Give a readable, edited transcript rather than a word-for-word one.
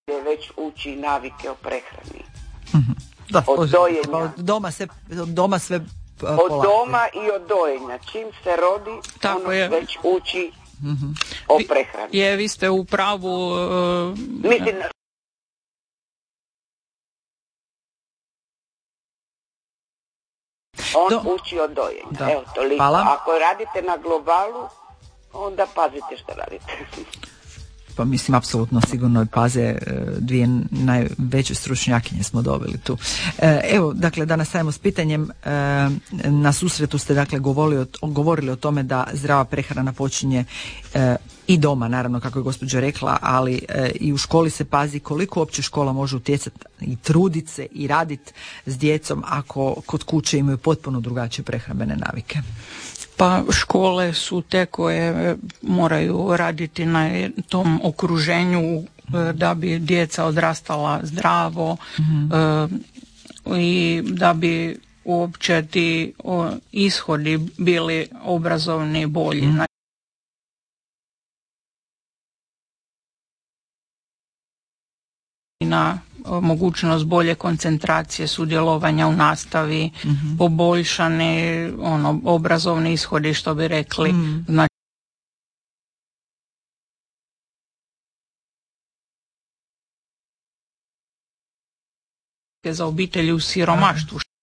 već uči navike o prehrani. Da, od dojenja. Doma sve od doma i od dojenja. Čim se rodi, tako ono je. već uči o prehrani. Vi ste u pravu. Mislim, on uči od dojenja. Da. Evo, toliko. Hvala. Ako radite na globalu, onda pazite što radite. Pa mislim, apsolutno sigurno paze, dvije najveće stručnjakinje smo dobili tu. Evo, dakle, da nastavimo s pitanjem. Na susretu ste, dakle, govorili o tome da zdrava prehrana počinje i doma, naravno, kako je gospođa rekla, ali i u školi se pazi koliko uopće škola može utjecati i truditi se i raditi s djecom ako kod kuće imaju potpuno drugačije prehrambene navike. Pa škole su te koje moraju raditi na tom okruženju da bi djeca odrastala zdravo i da bi uopće ti ishodi bili obrazovni bolji. Na mogućnost bolje koncentracije, sudjelovanja u nastavi, poboljšani obrazovni ishodi, što bi rekli. Znači, za obitelji u siromaštvu.